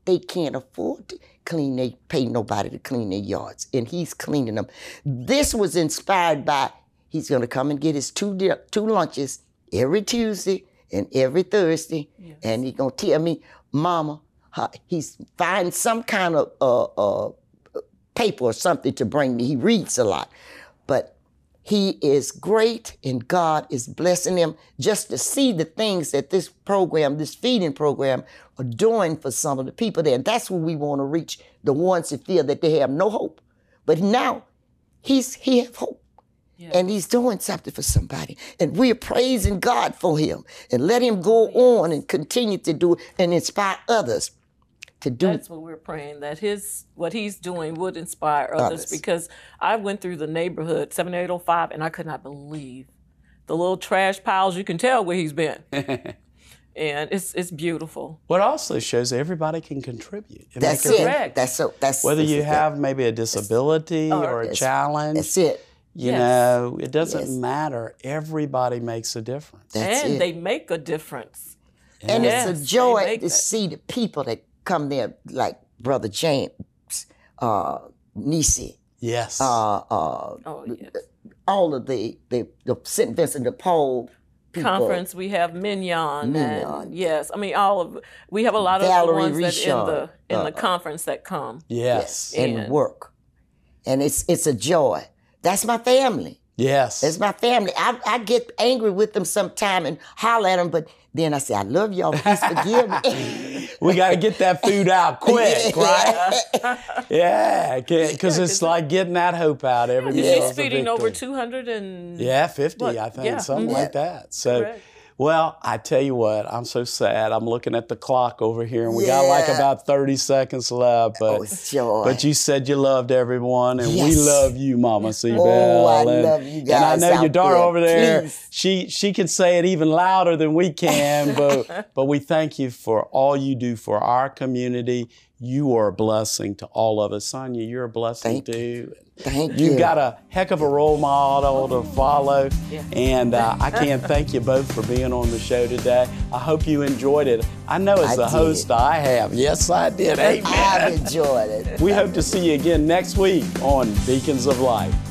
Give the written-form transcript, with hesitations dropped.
they can't afford to pay nobody to clean their yards, and he's cleaning them. This was inspired by, he's going to come and get his two lunches every Tuesday and every Thursday, and he's going to tell me, Mama, he's find some kind of paper or something to bring me. He reads a lot, but he is great, and God is blessing him just to see the things that this program, this feeding program, are doing for some of the people there. And that's what we want to reach, the ones that feel that they have no hope. But now he has hope. Yeah. And he's doing something for somebody. And we're praising God for him. And let him go on and continue to do and inspire others to do. That's what we're praying, that what he's doing would inspire others. Because I went through the neighborhood, 7805, and I could not believe the little trash piles. You can tell where he's been. And it's beautiful. What also shows everybody can contribute. That's it. That's whether you have maybe a disability or a challenge. That's it. You know, it doesn't matter. Everybody makes a difference. And they make a difference. And it's a joy to see the people that come there, like Brother James, Nisi. Yes. All of the St. Vincent de Paul people. Conference, we have Mignon. And yes, I mean we have a lot Valerie of the ones Richard, that in the conference that come. Yes. And work. And it's a joy. That's my family. Yes. It's my family. I get angry with them sometime and holler at them, but then I say, I love y'all, please forgive me. We got to get that food out quick, right? Yeah, because it's like getting that hope out every meal. She's feeding over 200 and... 50, I think, something like that. So, correct. Well, I tell you what, I'm so sad. I'm looking at the clock over here, and we got like about 30 seconds left. But, but you said you loved everyone, and we love you, Mama Cibel. Oh, I love you guys. And I know your daughter over there, please. she can say it even louder than we can, but we thank you for all you do for our community. You are a blessing to all of us. Sonia, you're a blessing too. Thank you. You've got a heck of a role model to follow. And I can't thank you both for being on the show today. I hope you enjoyed it. I know as a host I have. Yes, I did. Amen. I've enjoyed it. We hope to see you again next week on Beacons of Light.